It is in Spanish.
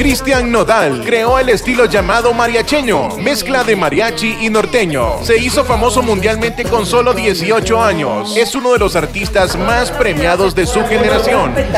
Cristian Nodal creó el estilo llamado mariacheño, mezcla de mariachi y norteño. Se hizo famoso mundialmente con solo 18 años. Es uno de los artistas más premiados de su generación.